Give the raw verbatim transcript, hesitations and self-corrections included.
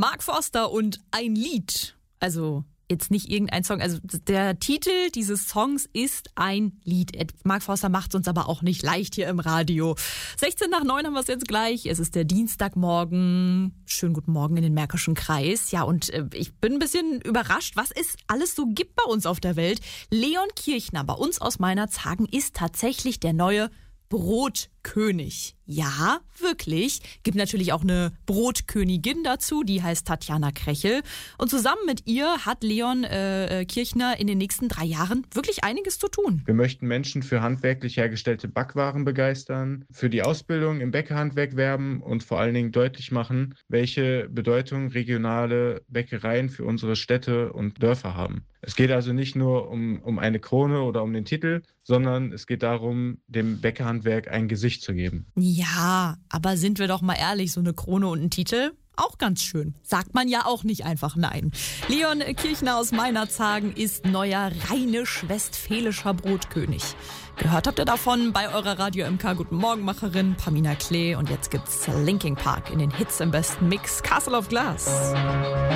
Mark Forster und ein Lied. Also jetzt nicht irgendein Song. Also der Titel dieses Songs ist ein Lied. Mark Forster macht es uns aber auch nicht leicht hier im Radio. sechzehn nach neun haben wir es jetzt gleich. Es ist der Dienstagmorgen. Schönen guten Morgen in den Märkischen Kreis. Ja, und äh, ich bin ein bisschen überrascht, was es alles so gibt bei uns auf der Welt. Leon Kirchner bei uns aus Meinerzhagen ist tatsächlich der neue Brotkönig. Ja, wirklich. Gibt natürlich auch eine Brotkönigin dazu, die heißt Tatjana Krechel. Und zusammen mit ihr hat Leon äh, Kirchner in den nächsten drei Jahren wirklich einiges zu tun. Wir möchten Menschen für handwerklich hergestellte Backwaren begeistern, für die Ausbildung im Bäckerhandwerk werben und vor allen Dingen deutlich machen, welche Bedeutung regionale Bäckereien für unsere Städte und Dörfer haben. Es geht also nicht nur um, um eine Krone oder um den Titel, sondern es geht darum, dem Bäckerhandwerk ein Gesicht zu geben. Ja, aber sind wir doch mal ehrlich, so eine Krone und ein Titel, auch ganz schön. Sagt man ja auch nicht einfach nein. Leon Kirchner aus Meinerzhagen ist neuer rheinisch-westfälischer Brotkönig. Gehört habt ihr davon bei eurer Radio M K Guten Morgen Macherin Pamina Klee. Und jetzt gibt's Linkin Park in den Hits im besten Mix, Castle of Glass.